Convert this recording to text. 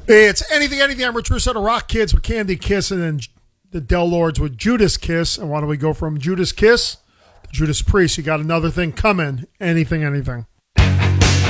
It's anything. I'm Rich Russo, the Rock Kids with Candy Kiss, and then the Del Lords with Judas Kiss. And why don't we go from Judas Kiss to Judas Priest? You got another thing coming. Anything.